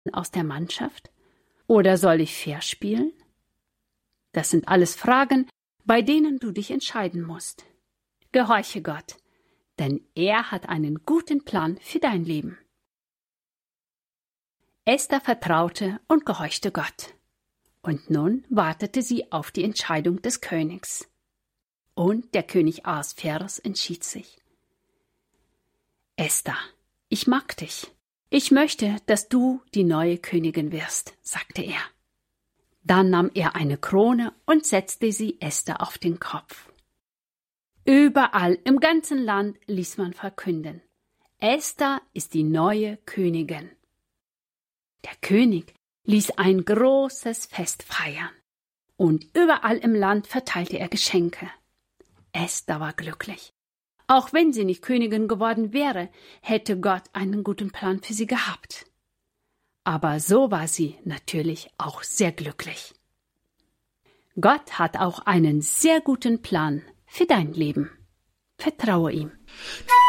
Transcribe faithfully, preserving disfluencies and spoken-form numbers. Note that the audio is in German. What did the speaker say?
aus der Mannschaft? Oder soll ich fair spielen? Das sind alles Fragen, bei denen du dich entscheiden musst. Gehorche Gott, denn er hat einen guten Plan für dein Leben. Esther vertraute und gehorchte Gott. Und nun wartete sie auf die Entscheidung des Königs. Und der König Ahasveros entschied sich. Esther, ich mag dich. Ich möchte, dass du die neue Königin wirst, sagte er. Dann nahm er eine Krone und setzte sie Esther auf den Kopf. Überall im ganzen Land ließ man verkünden: Esther ist die neue Königin. Der König ließ ein großes Fest feiern, und überall im Land verteilte er Geschenke. Esther war glücklich. Auch wenn sie nicht Königin geworden wäre, hätte Gott einen guten Plan für sie gehabt. Aber so war sie natürlich auch sehr glücklich. Gott hat auch einen sehr guten Plan für dein Leben. Vertraue ihm.